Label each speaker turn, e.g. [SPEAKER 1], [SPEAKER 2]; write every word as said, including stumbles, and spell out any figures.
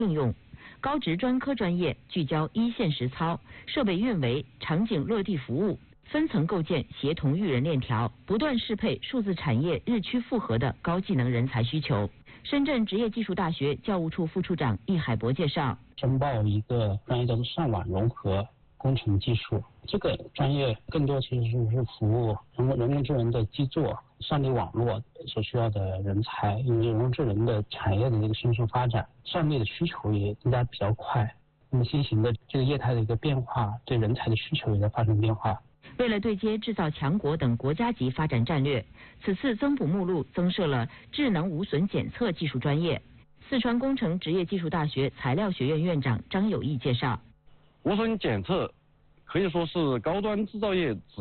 [SPEAKER 1] 应用。高职专科专业聚焦一线实操、设备运维、场景落地服务，分层构建协同育人链条，不断适配数字产业日趋复合的高技能人才需求。深圳职业技术大学教务处副处长易海博介绍，
[SPEAKER 2] 申报一个专业叫做上网融合工程技术，这个专业更多其实是服务人工人工智能的基座、算力网络所需要的人才，因为人工智能的产业的这个迅速发展，算力的需求也应该比较快。那么新型的这个业态的一个变化，对人才的需求也在发生变化。
[SPEAKER 1] 为了对接制造强国等国家级发展战略，此次增补目录增设了智能无损检测技术专业。四川工程职业技术大学材料学院院长张有义介绍，
[SPEAKER 3] 无损检测可以说是高端制造业